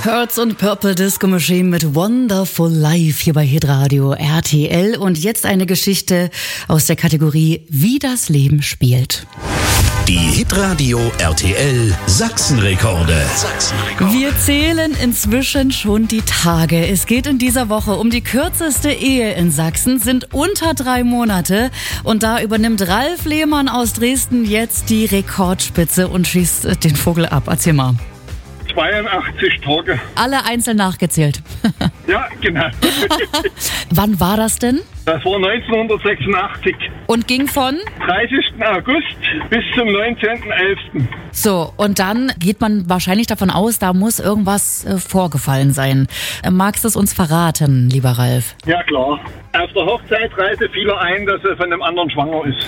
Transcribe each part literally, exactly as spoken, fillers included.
Herz und Purple Disco Machine mit Wonderful Life hier bei Hitradio R T L. Und jetzt eine Geschichte aus der Kategorie Wie das Leben spielt. Die Hitradio R T L Sachsenrekorde. Sachsenrekorde. Wir zählen inzwischen schon die Tage. Es geht in dieser Woche um die kürzeste Ehe in Sachsen, sind unter drei Monate. Und da übernimmt Ralf Lehmann aus Dresden jetzt die Rekordspitze und schießt den Vogel ab. Erzähl mal. zweiundachtzig Tage. Alle einzeln nachgezählt. Ja, genau. Wann war das denn? Das war neunzehnhundertsechsundachtzig. Und ging von? dreißigsten August bis zum neunzehnten elften So, und dann geht man wahrscheinlich davon aus, da muss irgendwas äh, vorgefallen sein. Äh, magst du es uns verraten, lieber Ralf? Ja, klar. Auf der Hochzeitsreise fiel er ein, dass er von einem anderen schwanger ist.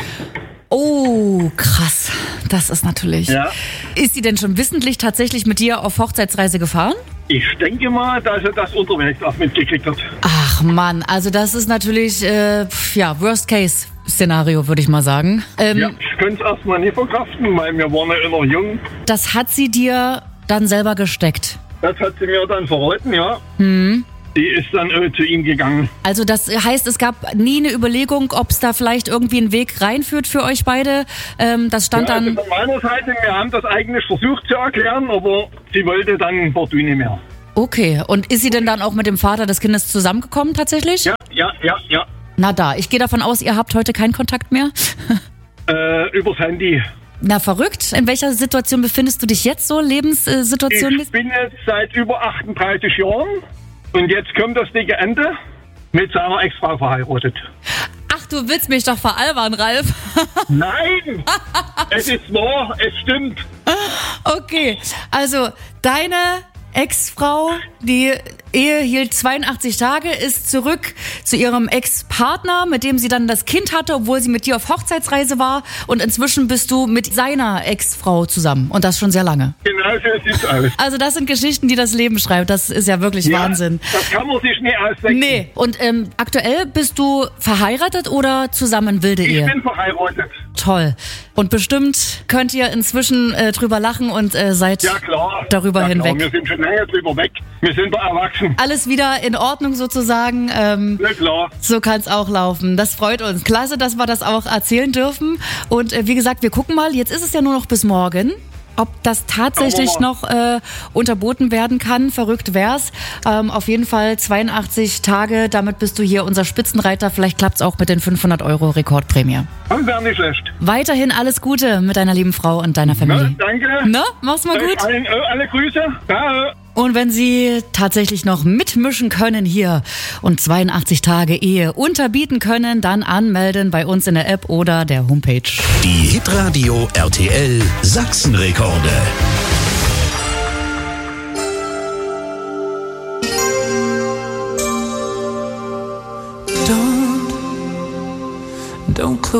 Oh, krass. Das ist natürlich... Ja. Ist sie denn schon wissentlich tatsächlich mit dir auf Hochzeitsreise gefahren? Ich denke mal, dass er das unterwegs auch mitgekriegt hat. Ach Mann, also das ist natürlich, äh, ja, Worst-Case-Szenario, würde ich mal sagen. Ähm, Ja, ich könnte es erstmal nicht verkraften, weil wir waren ja noch jung. Das hat sie dir dann selber gesteckt. Das hat sie mir dann verraten, ja. Hm. Die ist dann äh, zu ihm gegangen. Also das heißt, es gab nie eine Überlegung, ob es da vielleicht irgendwie einen Weg reinführt für euch beide. Ähm, das stand Ja, also dann... von meiner Seite, wir haben das eigentlich versucht zu erklären, aber sie wollte dann partout nicht mehr. Okay, und ist sie denn dann auch mit dem Vater des Kindes zusammengekommen tatsächlich? Ja, ja, ja, ja. Na da, ich gehe davon aus, ihr habt heute keinen Kontakt mehr? Äh, übers Handy. Na verrückt. In welcher Situation befindest du dich jetzt so, Lebenssituation? Ich bin jetzt seit über achtunddreißig Jahren und jetzt kommt das dicke Ende mit seiner Ex-Frau verheiratet. Ach, du willst mich doch veralbern, Ralf. Nein, es ist wahr, es stimmt. Okay, also deine Ex-Frau, die Ehe hielt zweiundachtzig Tage, ist zurück zu ihrem Ex-Partner, mit dem sie dann das Kind hatte, obwohl sie mit dir auf Hochzeitsreise war. Und inzwischen bist du mit seiner Ex-Frau zusammen. Und das schon sehr lange. Genau so sieht's aus. Also das sind Geschichten, die das Leben schreibt. Das ist ja wirklich Ja, Wahnsinn. das kann man sich nicht ausdenken. Nee. Und ähm, aktuell bist du verheiratet oder zusammen wilde Ich Ehe? bin verheiratet. Toll. Und bestimmt könnt ihr inzwischen äh, drüber lachen und äh, seid Ja, klar. darüber ja, hinweg. Klar. Wir sind schon lange drüber weg. Wir sind da erwachsen. Alles wieder in Ordnung sozusagen. Ähm, Ja, klar. so kann es auch laufen. Das freut uns. Klasse, dass wir das auch erzählen dürfen. Und äh, wie gesagt, wir gucken mal. Jetzt ist es ja nur noch bis morgen. Ob das tatsächlich Schauen wir noch äh, unterboten werden kann, verrückt wär's. Ähm, auf jeden Fall zweiundachtzig Tage, damit bist du hier unser Spitzenreiter. Vielleicht klappt's auch mit den fünfhundert Euro Rekordprämie. Das wäre nicht schlecht. Weiterhin alles Gute mit deiner lieben Frau und deiner Ne, Familie. danke. Ne? Mach's mal gut. Allen, äh, alle Grüße. Ciao. Und wenn Sie tatsächlich noch mitmischen können hier und zweiundachtzig Tage Ehe unterbieten können, dann anmelden bei uns in der App oder der Homepage. Die Hitradio R T L Sachsenrekorde. Don't, don't close